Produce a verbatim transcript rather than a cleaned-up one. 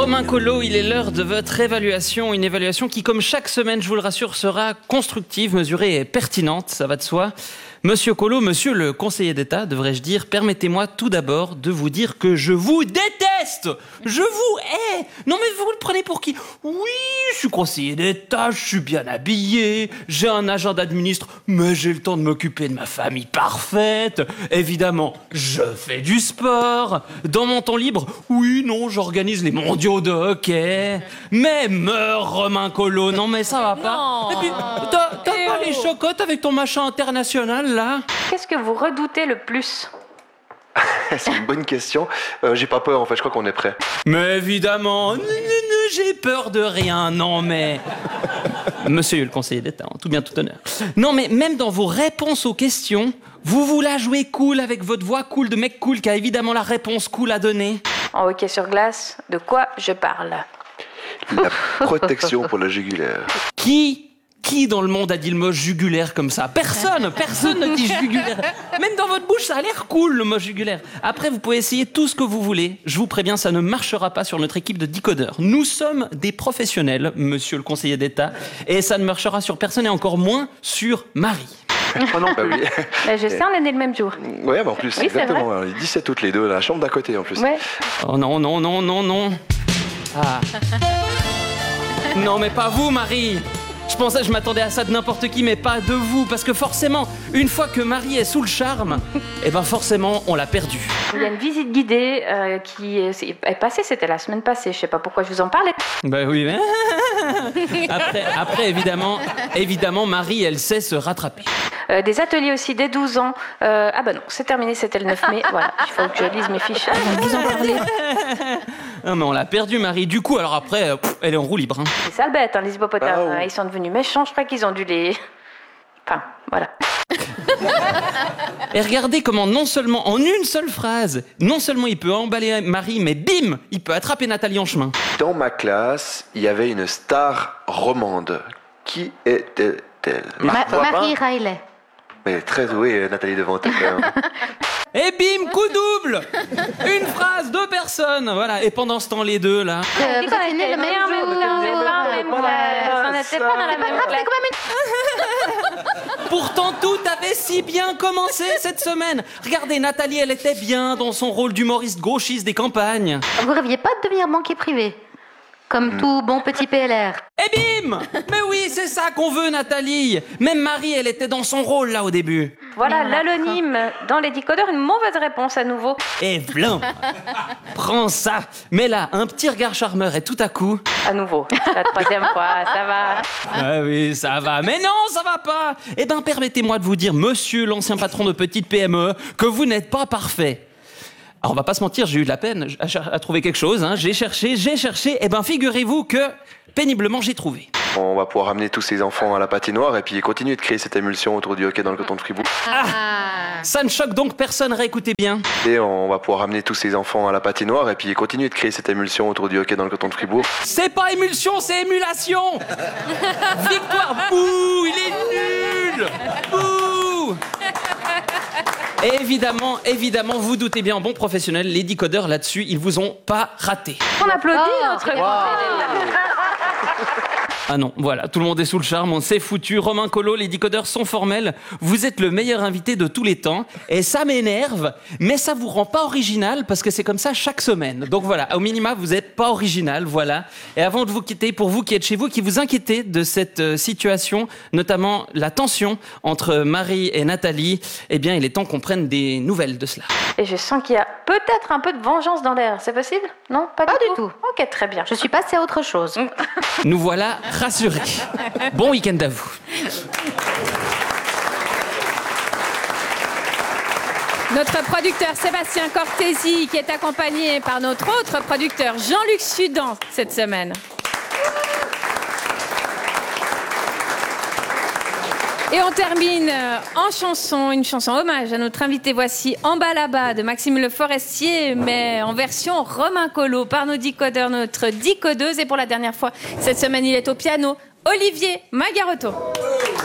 Romain Collot, il est l'heure de votre évaluation. Une évaluation qui, comme chaque semaine, je vous le rassure, sera constructive, mesurée et pertinente, ça va de soi. Monsieur Collot, monsieur le conseiller d'État, devrais-je dire, permettez-moi tout d'abord de vous dire que je vous déteste. Je vous hais. Non mais vous le prenez pour qui? Oui, je suis conseiller d'État, je suis bien habillé, j'ai un agenda de ministre, mais j'ai le temps de m'occuper de ma famille parfaite. Évidemment, je fais du sport. Dans mon temps libre, oui, non, j'organise les mondiaux de hockey. Mais meurs, Romain Collot, non mais ça va pas. Non. Et puis, t'as, t'as pas les chocottes avec ton machin international là? Qu'est-ce que vous redoutez le plus? C'est une bonne question. Euh, j'ai pas peur en fait, je crois qu'on est prêt. Mais évidemment, n- n- n- j'ai peur de rien, non mais... Monsieur le conseiller d'État, en tout bien tout honneur. Non mais même dans vos réponses aux questions, vous vous la jouez cool avec votre voix cool de mec cool qui a évidemment la réponse cool à donner. En hockey sur glace, de quoi je parle? La protection pour la jugulaire. Qui Qui dans le monde a dit le mot jugulaire comme ça? Personne, personne ne dit jugulaire. Même dans votre bouche, ça a l'air cool le mot jugulaire. Après, vous pouvez essayer tout ce que vous voulez. Je vous préviens, ça ne marchera pas sur notre équipe de décodeurs. Nous sommes des professionnels, monsieur le conseiller d'État, et ça ne marchera sur personne et encore moins sur Marie. Oh non, bah oui. Là, je sais, on est né le même jour. Ouais, bah en plus, Oui, c'est exactement. Alors, les dix-sept toutes les deux, la chambre d'à côté en plus. Ouais. Oh non, non, non, non, non. Ah. Non, mais pas vous, Marie. Je pensais, je m'attendais à ça de n'importe qui, mais pas de vous, parce que forcément, une fois que Marie est sous le charme, eh ben forcément, on l'a perdue. Il y a une visite guidée euh, qui est, est passée, c'était la semaine passée, je sais pas pourquoi je vous en parlais. Ben oui, mais... Après, après évidemment, évidemment, Marie, elle sait se rattraper. Euh, des ateliers aussi dès douze ans. Euh, ah bah non, c'est terminé, c'était le neuf mai. Voilà, il faut que je lise mes fiches avant de vous en parler. Non, mais on l'a perdue, Marie. Du coup, alors après, pff, elle est en roue libre. Hein. C'est sale bête, hein, les hippopotames. Ah, oui. Ils sont devenus méchants, je crois qu'ils ont dû les... Enfin, voilà. Et regardez comment non seulement, en une seule phrase, non seulement il peut emballer Marie, mais bim, il peut attraper Nathalie en chemin. Dans ma classe, il y avait une star romande. Qui était-elle? Ma- Vois pas? Marie Riley. Mais elle est très douée, Nathalie Devant. quand même. Et bim, coup double. Une phrase, deux personnes. Voilà. Et pendant ce temps, les deux, là... Euh, vous êtes nés le même Merde, jour. vous n'avez pas la même classe. On n'était pas dans la même classe. Pourtant, tout avait si bien commencé cette semaine. Regardez, Nathalie, elle était bien dans son rôle d'humoriste gauchiste des campagnes. Vous rêviez pas de devenir banquier privé? Comme tout bon petit P L R. Et bim! Mais oui, c'est ça qu'on veut, Nathalie. Même Marie, elle était dans son rôle, là, au début. Voilà, Mais on a l'anonyme dans les décodeurs, une mauvaise réponse à nouveau. Et v'là. Prends ça. Mais là, un petit regard charmeur et tout à coup... À nouveau, la troisième fois, ça va. Ah oui, ça va. Mais non, ça va pas. Eh ben, permettez-moi de vous dire, monsieur l'ancien patron de petite P M E, que vous n'êtes pas parfait. Alors, on va pas se mentir, j'ai eu de la peine à, cher- à trouver quelque chose. Hein. J'ai cherché, j'ai cherché. Eh ben, figurez-vous que, péniblement, j'ai trouvé. On va pouvoir amener tous ces enfants à la patinoire et puis continuer de créer cette émulsion autour du hockey dans le canton de Fribourg. Ça ne choque donc personne, réécoutez bien. Et on va pouvoir amener tous ces enfants à la patinoire et puis continuer de créer cette émulsion autour du hockey dans le canton de Fribourg. C'est pas émulsion, c'est émulation. Victoire, bouh, il est nul. Bouh. Et évidemment, évidemment, vous doutez bien, bon professionnel, les décodeurs là-dessus, ils vous ont pas raté. On applaudit Oh, notre Ah non, voilà, tout le monde est sous le charme, on s'est foutu. Romain Collot, les décodeurs sont formels. Vous êtes le meilleur invité de tous les temps. Et ça m'énerve, mais ça vous rend pas original parce que c'est comme ça chaque semaine. Donc voilà, au minima, vous êtes pas original, voilà. Et avant de vous quitter, pour vous qui êtes chez vous, qui vous inquiétez de cette euh, situation, notamment la tension entre Marie et Nathalie, eh bien, il est temps qu'on prenne des nouvelles de cela. Et je sens qu'il y a peut-être un peu de vengeance dans l'air. C'est possible? Non? Pas, Pas du, du tout. Ok, très bien. Je suis passée à autre chose. Nous voilà rassurés. Bon week-end à vous. Notre producteur Sébastien Cortési, qui est accompagné par notre autre producteur Jean-Luc Sudan cette semaine. Et on termine en chanson, une chanson hommage à notre invité. Voici En bas là-bas de Maxime Le Forestier, mais en version Romain Collot par nos décodeurs, notre décodeuse. Et pour la dernière fois, cette semaine, il est au piano, Olivier Magaroto.